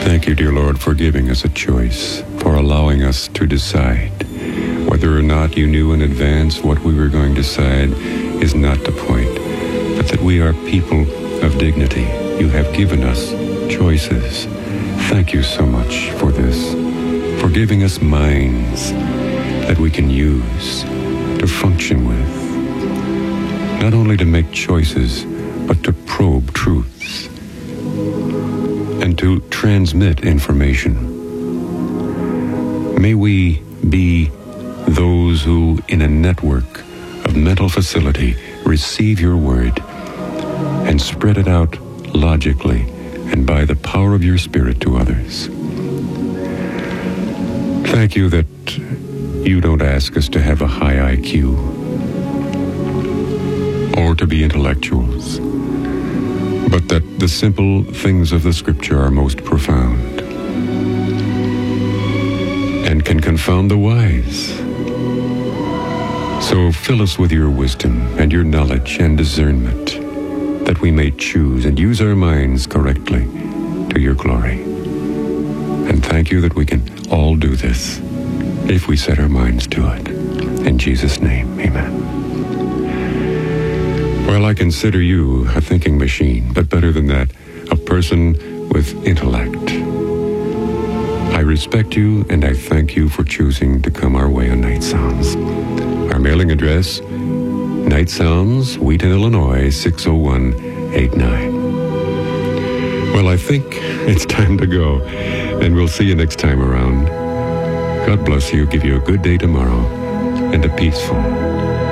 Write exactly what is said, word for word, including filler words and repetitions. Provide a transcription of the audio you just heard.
Thank you, dear Lord, for giving us a choice, for allowing us to decide. Whether or not you knew in advance what we were going to decide is not the point, but that we are people of dignity. You have given us choices. Thank you so much for this, for giving us minds that we can use to function with, not only to make choices, but to probe truths and to transmit information. May we be those who, in a network of mental facility, receive your word and spread it out logically and by the power of your Spirit to others. Thank you that you don't ask us to have a high I Q or to be intellectuals, but that the simple things of the Scripture are most profound and can confound the wise. So fill us with your wisdom and your knowledge and discernment, that we may choose and use our minds correctly to your glory. And thank you that we can all do this if we set our minds to it. In Jesus' name, amen. Well, I consider you a thinking machine, but better than that, a person with intellect. I respect you and I thank you for choosing to come our way on Night Sounds. Our mailing address, Night Sounds, Wheaton, Illinois, six oh one eight nine. Well, I think it's time to go, and we'll see you next time around. God bless you, give you a good day tomorrow, and a peaceful